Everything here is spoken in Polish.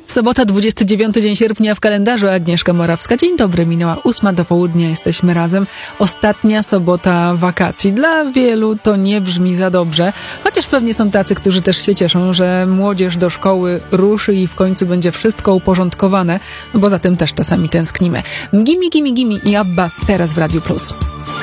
Sobota, 29 dzień sierpnia w kalendarzu. Agnieszka Morawska. Dzień dobry, minęła 8 do południa, jesteśmy razem. Ostatnia sobota wakacji. Dla wielu to nie brzmi za dobrze, chociaż pewnie są tacy, którzy też się cieszą, że młodzież do szkoły ruszy i w końcu będzie wszystko uporządkowane, no bo za tym też czasami tęsknimy. Gimme, gimme, gimme i Abba teraz w Radiu Plus.